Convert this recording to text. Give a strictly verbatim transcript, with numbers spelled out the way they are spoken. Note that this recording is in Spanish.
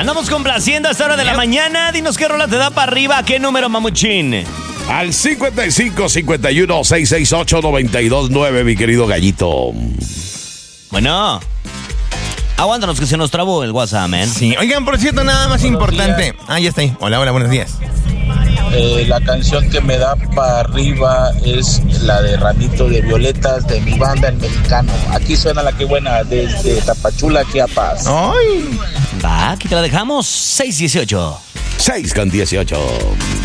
Andamos complaciendo a esta hora de la mañana. Dinos qué rola te da para arriba. ¿Qué número, mamuchín? Al cincuenta y cinco, cincuenta y uno, seiscientos sesenta y ocho, noventa y dos nueve, mi querido gallito. Bueno. Aguántanos que se nos trabó el WhatsApp, man. Sí, oigan, por cierto, nada más buenos importante. Días. Ah, ya está ahí. Hola, hola, buenos días. Eh, la canción que me da para arriba es la de Ramito de Violetas de mi banda El Mexicano. Aquí suena la que buena desde Tapachula, Chiapas. ¡Ay! Va, aquí te la dejamos. seis dieciocho. seis con dieciocho.